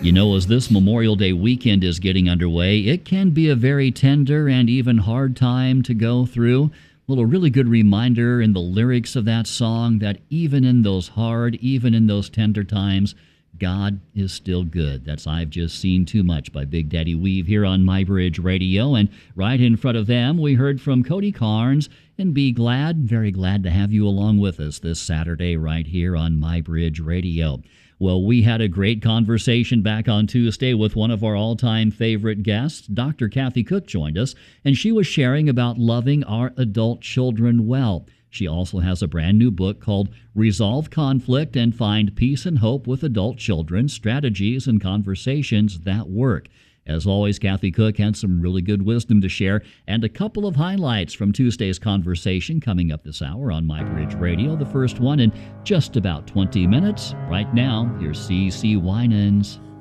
You know, as this Memorial Day weekend is getting underway, it can be a very tender and even hard time to go through. A really good reminder in the lyrics of that song that even in those hard, even in those tender times, God is still good. That's I've Just Seen Too Much by Big Daddy Weave here on My Bridge Radio. And right in front of them, we heard from Cody Carnes. And be glad, very glad to have you along with us this Saturday right here on My Bridge Radio. Well, we had a great conversation back on Tuesday with one of our all-time favorite guests. Dr. Kathy Cook joined us, and she was sharing about loving our adult children well. She also has a brand new book called Resolve Conflict and Find Peace and Hope with Adult Children, Strategies and Conversations That Work. As always, Kathy Cook had some really good wisdom to share and a couple of highlights from Tuesday's conversation coming up this hour on My Bridge Radio. The first one in just about 20 minutes. Right now, here's C.C. Winans.